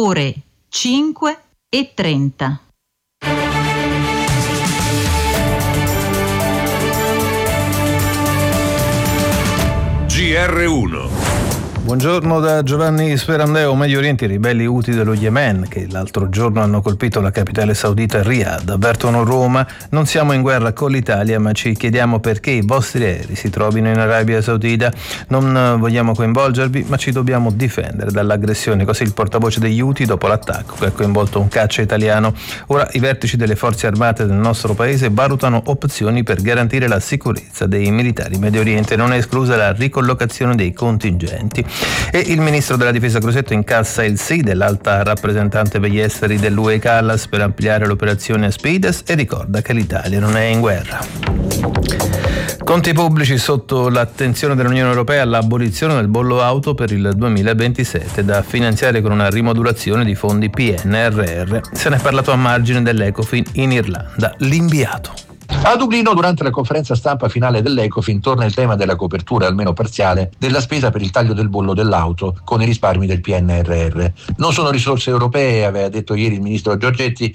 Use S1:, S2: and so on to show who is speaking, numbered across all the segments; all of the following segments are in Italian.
S1: ore 5:30.
S2: GR1.
S3: Buongiorno da Giovanni Sperandeo. Medio Oriente, i ribelli Houthi dello Yemen, che l'altro giorno hanno colpito la capitale saudita Riyadh, avvertono Roma: non siamo in guerra con l'Italia, ma ci chiediamo perché i vostri aerei si trovino in Arabia Saudita. Non vogliamo coinvolgervi, ma ci dobbiamo difendere dall'aggressione. Così il portavoce degli Houthi dopo l'attacco che ha coinvolto un caccia italiano. Ora i vertici delle forze armate del nostro paese valutano opzioni per garantire la sicurezza dei militari in Medio Oriente. Non è esclusa la ricollocazione dei contingenti. E il ministro della difesa Crosetto incassa il sì dell'alta rappresentante per gli esteri dell'UE Callas per ampliare l'operazione Aspides e ricorda che l'Italia non è in guerra. Conti pubblici sotto l'attenzione dell'Unione Europea all'abolizione del bollo auto per il 2027, da finanziare con una rimodulazione di fondi PNRR. Se ne è parlato a margine dell'Ecofin in Irlanda. L'inviato.
S4: A Dublino, durante la conferenza stampa finale dell'Ecofin, torna il tema della copertura, almeno parziale, della spesa per il taglio del bollo dell'auto con i risparmi del PNRR. Non sono risorse europee, aveva detto ieri il ministro Giorgetti,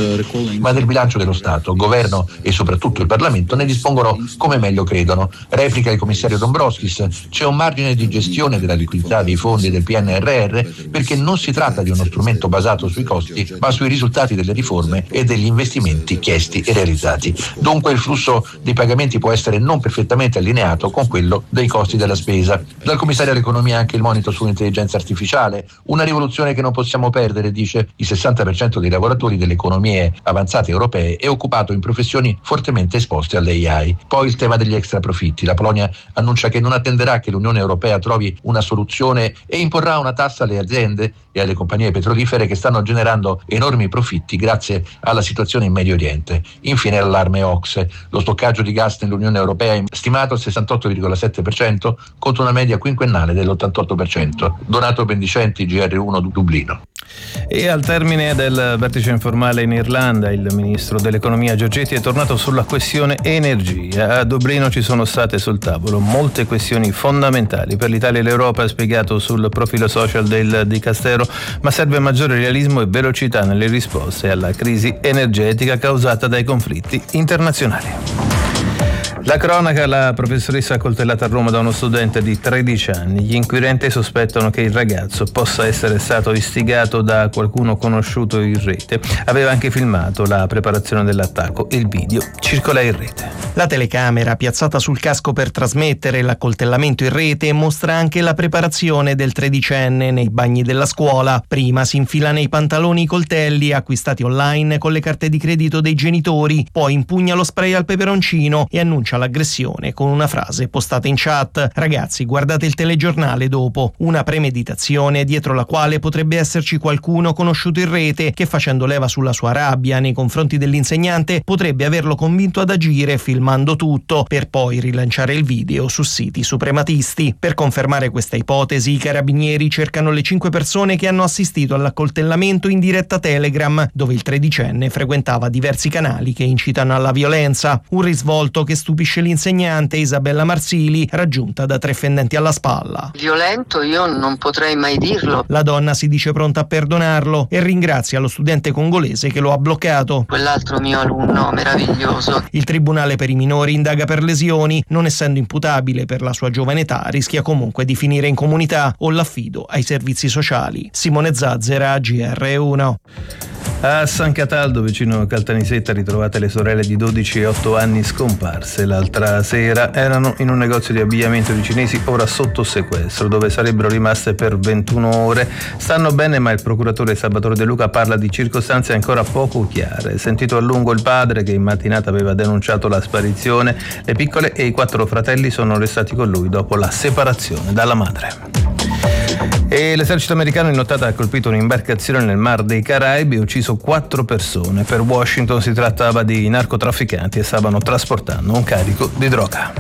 S4: ma del bilancio dello Stato. Governo e soprattutto il Parlamento ne dispongono come meglio credono. Replica il commissario Dombrovskis: c'è un margine di gestione della liquidità dei fondi del PNRR perché non si tratta di uno strumento basato sui costi, ma sui risultati delle riforme e degli investimenti chiesti e realizzati. Dunque il flusso dei pagamenti può essere non perfettamente allineato con quello dei costi della spesa. Dal commissario all'economia anche il monito sull'intelligenza artificiale, una rivoluzione che non possiamo perdere, dice. Il 60% dei lavoratori delle economie avanzate europee è occupato in professioni fortemente esposte all'AI. Poi il tema degli extraprofitti. La Polonia annuncia che non attenderà che l'Unione Europea trovi una soluzione e imporrà una tassa alle aziende e alle compagnie petrolifere che stanno generando enormi profitti grazie alla situazione in Medio Oriente. Infine l'allarme OCSE. Lo stoccaggio di gas nell'Unione Europea è stimato al 68,7% contro una media quinquennale dell'88%. Donato Bendicenti, GR1 Dublino.
S3: E al termine del vertice informale in Irlanda, il ministro dell'economia Giorgetti è tornato sulla questione energia. A Dublino ci sono state sul tavolo molte questioni fondamentali per l'Italia e l'Europa, ha spiegato sul profilo social del Dicastero, ma serve maggiore realismo e velocità nelle risposte alla crisi energetica causata dai conflitti internazionali. La cronaca: la professoressa accoltellata a Roma da uno studente di 13 anni. Gli inquirenti sospettano che il ragazzo possa essere stato istigato da qualcuno conosciuto in rete. Aveva anche filmato la preparazione dell'attacco. Il video circola in rete.
S5: La telecamera piazzata sul casco per trasmettere l'accoltellamento in rete mostra anche la preparazione del tredicenne nei bagni della scuola. Prima si infila nei pantaloni i coltelli acquistati online con le carte di credito dei genitori, poi impugna lo spray al peperoncino e annuncia l'aggressione con una frase postata in chat: ragazzi, guardate il telegiornale dopo. Una premeditazione dietro la quale potrebbe esserci qualcuno conosciuto in rete che, facendo leva sulla sua rabbia nei confronti dell'insegnante, potrebbe averlo convinto ad agire filmando tutto per poi rilanciare il video su siti suprematisti. Per confermare questa ipotesi, i carabinieri cercano le 5 persone che hanno assistito all'accoltellamento in diretta Telegram, dove il tredicenne frequentava diversi canali che incitano alla violenza. Un risvolto che stupisce l'insegnante Isabella Marsili, raggiunta da 3 fendenti alla spalla.
S6: Violento io non potrei mai dirlo.
S5: La donna si dice pronta a perdonarlo e ringrazia lo studente congolese che lo ha bloccato.
S6: Quell'altro mio alunno meraviglioso.
S5: Il tribunale per i minori indaga per lesioni. Non essendo imputabile per la sua giovane età, rischia comunque di finire in comunità o l'affido ai servizi sociali. Simone Zazzera, GR1.
S3: A San Cataldo, vicino Caltanissetta, ritrovate le sorelle di 12 e 8 anni scomparse l'altra sera. Erano in un negozio di abbigliamento di cinesi, ora sotto sequestro, dove sarebbero rimaste per 21 ore. Stanno bene, ma il procuratore Salvatore De Luca parla di circostanze ancora poco chiare. Sentito a lungo il padre, che in mattinata aveva denunciato la sparizione, le piccole e i 4 fratelli sono restati con lui dopo la separazione dalla madre. E l'esercito americano in nottata ha colpito un'imbarcazione nel Mar dei Caraibi e ucciso 4 persone. Per Washington si trattava di narcotrafficanti e stavano trasportando un carico di droga.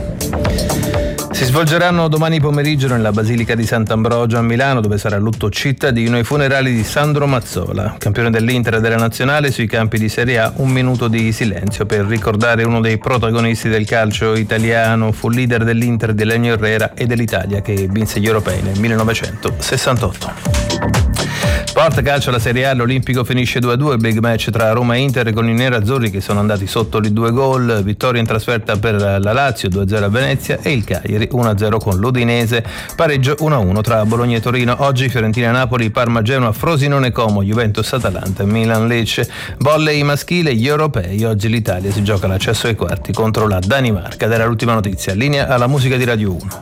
S3: Si svolgeranno domani pomeriggio nella Basilica di Sant'Ambrogio a Milano, dove sarà lutto cittadino, i funerali di Sandro Mazzola, campione dell'Inter e della Nazionale. Sui campi di Serie A 1 minuto di silenzio per ricordare uno dei protagonisti del calcio italiano. Fu leader dell'Inter di Lenio Herrera e dell'Italia che vinse gli europei nel 1968. Sport calcio, la Serie A, l'Olimpico finisce 2-2, il big match tra Roma e Inter con i nerazzurri che sono andati sotto i 2 gol, vittoria in trasferta per la Lazio 2-0 a Venezia e il Cagliari 1-0 con l'Udinese, pareggio 1-1 tra Bologna e Torino. Oggi Fiorentina-Napoli, Parma-Genoa, Frosinone-Como, Juventus-Atalanta, Milan-Lecce. Volley maschile, gli europei, oggi l'Italia si gioca l'accesso ai quarti contro la Danimarca. Ed era l'ultima notizia, linea alla musica di Radio 1.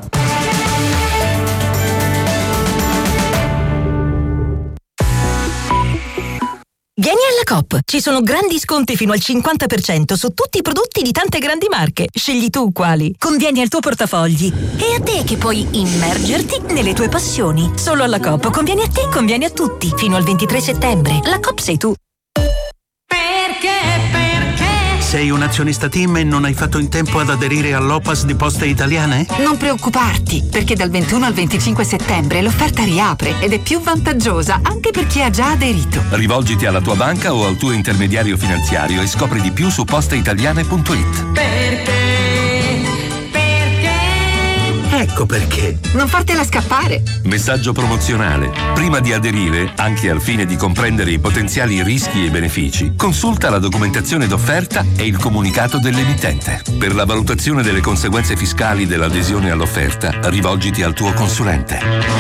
S1: Vieni alla Coop, ci sono grandi sconti fino al 50% su tutti i prodotti di tante grandi marche. Scegli tu quali. Convieni al tuo portafogli. E a te che puoi immergerti nelle tue passioni. Solo alla Coop conviene a te, conviene a tutti. Fino al 23 settembre. La Coop sei tu.
S2: Perché? Sei un azionista TIM e non hai fatto in tempo ad aderire all'OPAS di Poste Italiane?
S7: Non preoccuparti, perché dal 21 al 25 settembre l'offerta riapre ed è più vantaggiosa anche per chi ha già aderito.
S8: Rivolgiti alla tua banca o al tuo intermediario finanziario e scopri di più su posteitaliane.it.
S2: Perché? Ecco perché.
S7: Non fartela scappare.
S8: Messaggio promozionale. Prima di aderire, anche al fine di comprendere i potenziali rischi e benefici, consulta la documentazione d'offerta e il comunicato dell'emittente. Per la valutazione delle conseguenze fiscali dell'adesione all'offerta, rivolgiti al tuo consulente.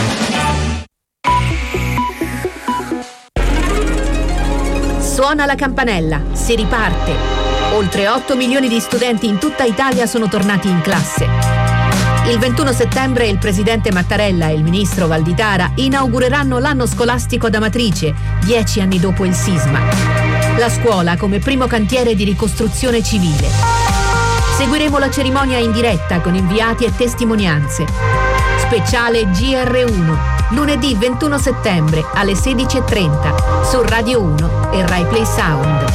S9: Suona la campanella, si riparte. Oltre 8 milioni di studenti in tutta Italia sono tornati in classe. Il 21 settembre il presidente Mattarella e il ministro Valditara inaugureranno l'anno scolastico ad Amatrice, 10 anni dopo il sisma. La scuola come primo cantiere di ricostruzione civile. Seguiremo la cerimonia in diretta con inviati e testimonianze. Speciale GR1, lunedì 21 settembre alle 16:30 su Radio 1 e Rai Play Sound.